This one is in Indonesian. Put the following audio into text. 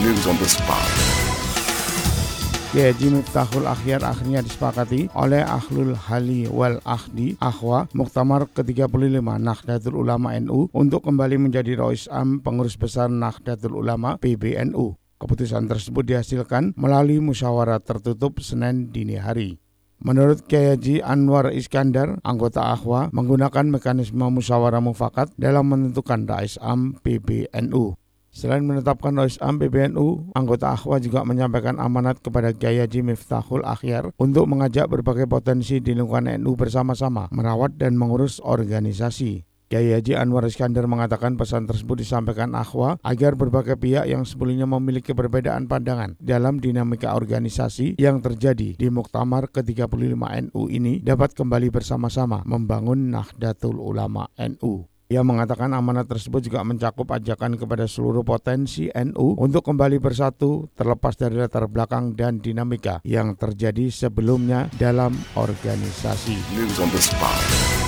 News on the spot. Kiai Haji Miftahul Akhyar akhirnya disepakati oleh Ahlul Hali wal Akhdi Akhwa Muktamar ke-35 Nahdlatul Ulama NU untuk kembali menjadi Rois Am Pengurus Besar Nahdlatul Ulama PBNU. Keputusan tersebut dihasilkan melalui musyawarah tertutup Senin dini hari. Menurut Kiai Haji Anwar Iskandar, anggota Akhwa menggunakan mekanisme musyawarah mufakat dalam menentukan Rais Am PBNU. Selain menetapkan Rais Am PBNU, anggota Akhwa juga menyampaikan amanat kepada Kiai Haji Miftahul Akhyar untuk mengajak berbagai potensi di lingkungan NU bersama-sama merawat dan mengurus organisasi. Kiai Haji Anwar Iskandar mengatakan pesan tersebut disampaikan Akhwa agar berbagai pihak yang sebelumnya memiliki perbedaan pandangan dalam dinamika organisasi yang terjadi di Muktamar ke-35 NU ini dapat kembali bersama-sama membangun Nahdlatul Ulama NU. Ia mengatakan amanat tersebut juga mencakup ajakan kepada seluruh potensi NU untuk kembali bersatu terlepas dari latar belakang dan dinamika yang terjadi sebelumnya dalam organisasi. News on the spot.